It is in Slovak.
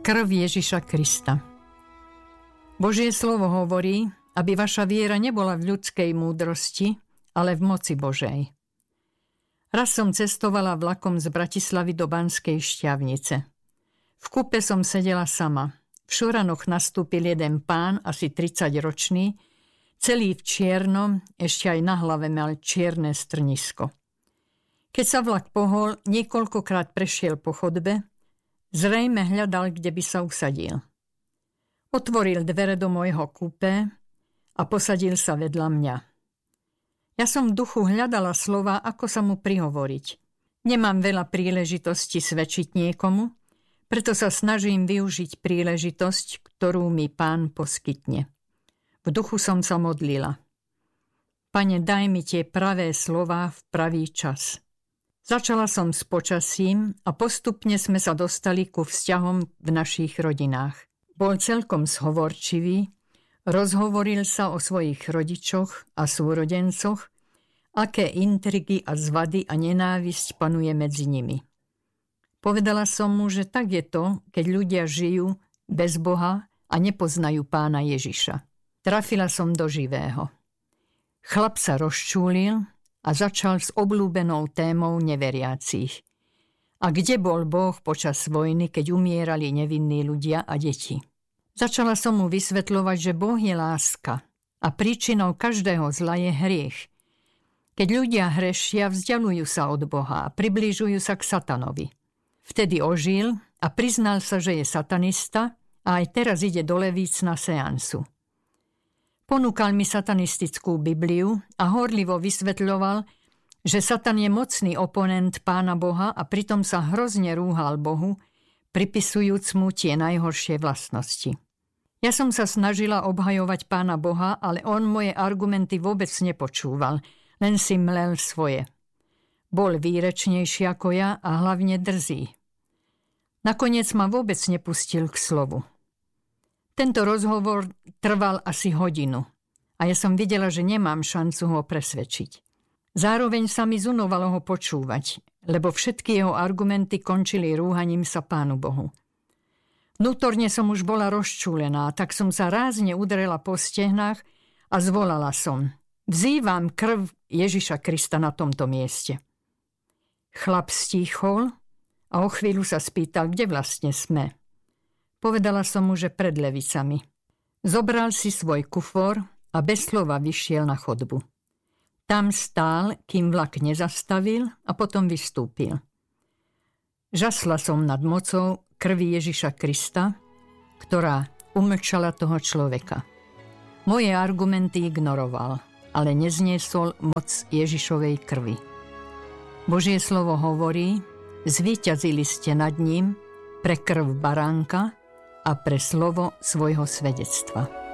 Krv Ježiša Krista. Božie slovo hovorí, aby vaša viera nebola v ľudskej múdrosti, ale v moci Božej. Raz som cestovala vlakom z Bratislavy do Banskej Štiavnice. V kúpe som sedela sama. V šoranoch nastúpil jeden pán, asi 30-ročný, celý v čiernom, ešte aj na hlave mal čierne strnisko. Keď sa vlak pohol, niekoľkokrát prešiel po chodbe, zrejme hľadal, kde by sa usadil. Otvoril dvere do môjho kúpe a posadil sa vedľa mňa. Ja som v duchu hľadala slova, ako sa mu prihovoriť. Nemám veľa príležitostí svedčiť niekomu, preto sa snažím využiť príležitosť, ktorú mi Pán poskytne. V duchu som sa modlila. Pane, daj mi tie pravé slová v pravý čas. Začala som s počasím a postupne sme sa dostali ku vzťahom v našich rodinách. Bol celkom zhovorčivý, rozhovoril sa o svojich rodičoch a súrodencoch, aké intrigy a zvady a nenávisť panuje medzi nimi. Povedala som mu, že tak je to, keď ľudia žijú bez Boha a nepoznajú Pána Ježiša. Trafila som do živého. Chlap sa rozčúlil a začal s obľúbenou témou neveriacich. A kde bol Boh počas vojny, keď umierali nevinní ľudia a deti? Začala som mu vysvetľovať, že Boh je láska a príčinou každého zla je hriech. Keď ľudia hrešia, vzdialujú sa od Boha a približujú sa k satanovi. Vtedy ožil a priznal sa, že je satanista a aj teraz ide do Levíc na seansu. Ponúkal mi satanistickú Bibliu a horlivo vysvetľoval, že Satan je mocný oponent Pána Boha a pritom sa hrozne rúhal Bohu, pripisujúc mu tie najhoršie vlastnosti. Ja som sa snažila obhajovať Pána Boha, ale on moje argumenty vôbec nepočúval, len si mlel svoje. Bol výrečnejší ako ja a hlavne drzý. Nakoniec ma vôbec nepustil k slovu. Tento rozhovor trval asi hodinu a ja som videla, že nemám šancu ho presvedčiť. Zároveň sa mi zunovalo ho počúvať, lebo všetky jeho argumenty končili rúhaním sa Pánu Bohu. Vnútorne som už bola rozčúlená, tak som sa rázne udrela po stehnách a zvolala som: Vzývam krv Ježiša Krista na tomto mieste. Chlap stíchol a o chvíľu sa spýtal, kde vlastne sme. Povedala som mu, že pred Levicami. Zobral si svoj kufor a bez slova vyšiel na chodbu. Tam stál, kým vlak nezastavil a potom vystúpil. Žasla som nad mocou krvi Ježiša Krista, ktorá umlčala toho človeka. Moje argumenty ignoroval, ale nezniesol moc Ježišovej krvi. Božie slovo hovorí: zvíťazili ste nad ním pre krv baránka a pre slovo svojho svedectva.